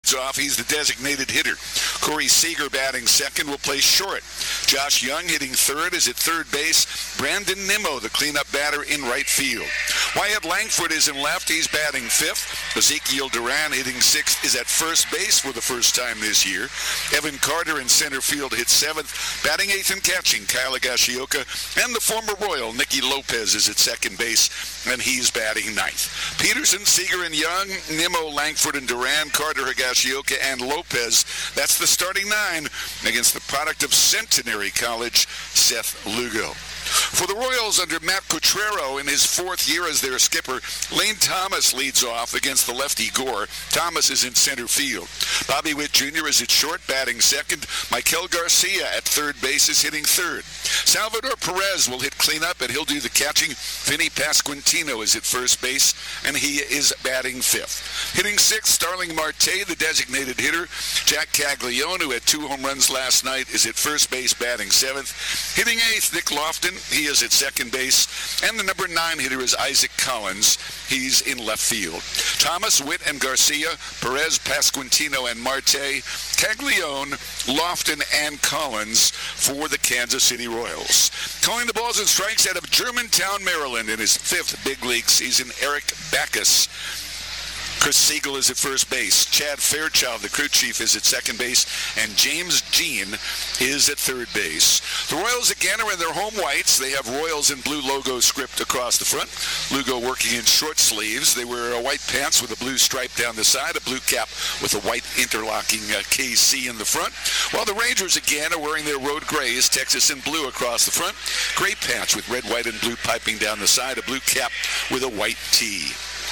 leads off. He's the designated hitter. Corey Seager batting second will play short. Josh Young hitting third is at third base. Brandon Nimmo, the cleanup batter, in right field. Wyatt Langford is in left. He's batting fifth. Ezekiel Duran hitting sixth is at first base for the first time this year. Evan Carter in center field hits seventh. Batting eighth and catching, Kyle Higashioka. And the former Royal, Nicky Lopez, is at second base, and he's batting ninth. Peterson, Seager, and Young, Nimmo, Langford, and Duran, Carter, Higashioka, and Lopez. That's the starting nine against the product of Centenary College, Seth Lugo. For the Royals under Matt Cutrero in his fourth year as their skipper, Lane Thomas leads off against the lefty Gore. Thomas is in center field. Bobby Witt Jr. is at short, batting second. Michael Garcia at third base is hitting third. Salvador Perez will hit cleanup, and he'll do the catching. Vinny Pasquantino is at first base, and he is batting fifth. Hitting sixth, Starling Marte, the designated hitter. Jack Caglione, who had 2 home runs last night, is at first base, batting seventh. Hitting eighth, Nick Lofton. He is at second base. And the number 9 hitter is Isaac Collins. He's in left field. Thomas, Witt, and Garcia, Perez, Pasquantino, and Marte, Caglione, Lofton, and Collins for the Kansas City Royals. Calling the balls and strikes out of Germantown, Maryland in his 5th big league season, Eric Backus. Chris Siegel is at first base. Chad Fairchild, the crew chief, is at second base. And James Jean is at third base. The Royals again are in their home whites. They have Royals in blue logo script across the front. Lugo working in short sleeves. They wear white pants with a blue stripe down the side, a blue cap with a white interlocking KC in the front. While the Rangers again are wearing their road grays, Texas in blue across the front. Gray pants with red, white, and blue piping down the side, a blue cap with a white tee.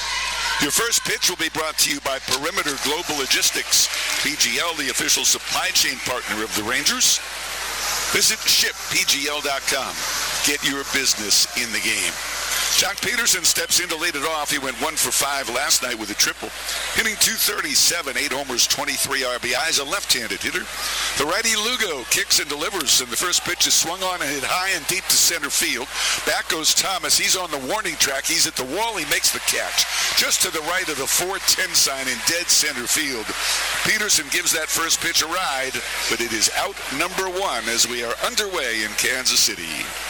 Your first pitch will be brought to you by Perimeter Global Logistics, PGL, the official supply chain partner of the Rangers. Visit shippgl.com. Get your business in the game. Jock Peterson steps in to lead it off. He went 1 for 5 last night with a triple, hitting .237, 8 homers, 23 RBIs, a left-handed hitter. The righty Lugo kicks and delivers, and the first pitch is swung on and hit high and deep to center field. Back goes Thomas. He's on the warning track. He's at the wall. He makes the catch just to the right of the 410 sign in dead center field. Peterson gives that first pitch a ride, but it is out number 1 as we are underway in Kansas City.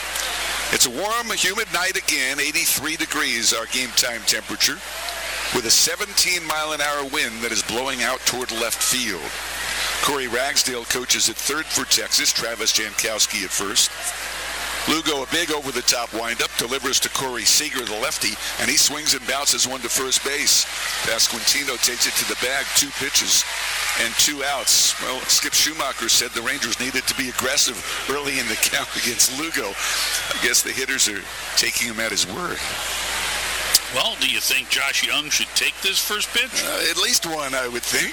It's a warm, humid night again, 83 degrees our game time temperature, with a 17-mile-an-hour wind that is blowing out toward left field. Corey Ragsdale coaches at third for Texas, Travis Jankowski at first. Lugo, a big over-the-top windup, delivers to Corey Seager, the lefty, and he swings and bounces one to first base. Pasquantino takes it to the bag, 2 pitches and 2 outs. Well, Skip Schumacher said the Rangers needed to be aggressive early in the count against Lugo. I guess the hitters are taking him at his word. Well, do you think Josh Young should take this first pitch? At least one, I would think.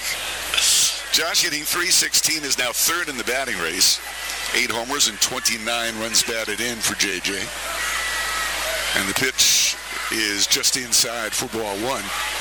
Josh hitting .316 is now third in the batting race. 8 homers and 29 runs batted in for JJ. And the pitch is just inside for ball 1.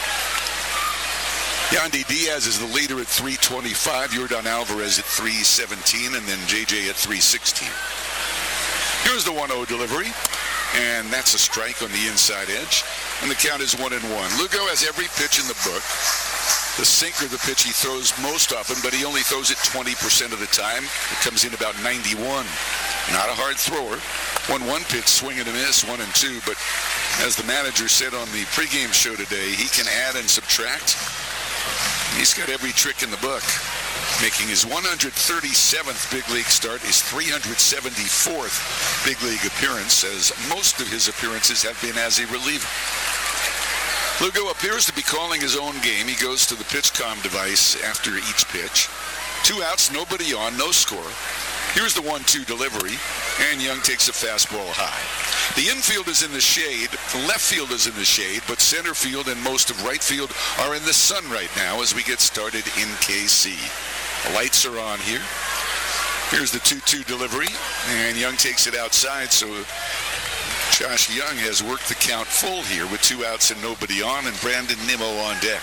Yandy Diaz is the leader at .325. Yordan Alvarez at .317, and then JJ at .316. Here's the 1-0 delivery, and that's a strike on the inside edge. And the count is 1-1. Lugo has every pitch in the book. The sinker, the pitch he throws most often, but he only throws it 20% of the time. It comes in about 91. Not a hard thrower. 1-1 pitch, swing and a miss, 1-2. But as the manager said on the pregame show today, he can add and subtract. He's got every trick in the book. Making his 137th big league start, his 374th big league appearance, as most of his appearances have been as a reliever. Lugo appears to be calling his own game. He goes to the PitchCom device after each pitch. 2 outs, nobody on, no score. Here's the 1-2 delivery, and Young takes a fastball high. The infield is in the shade, the left field is in the shade, but center field and most of right field are in the sun right now as we get started in KC. The lights are on here. Here's the 2-2 delivery, and Young takes it outside, so Josh Young has worked the count full here with 2 outs and nobody on, and Brandon Nimmo on deck.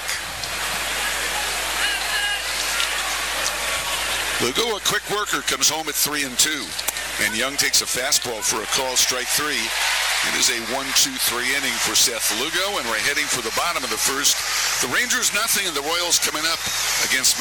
Lugo, a quick worker, comes home at 3-2, and Young takes a fastball for a call, strike 3. It is a 1-2-3 inning for Seth Lugo, and we're heading for the bottom of the first. The Rangers nothing, and the Royals coming up against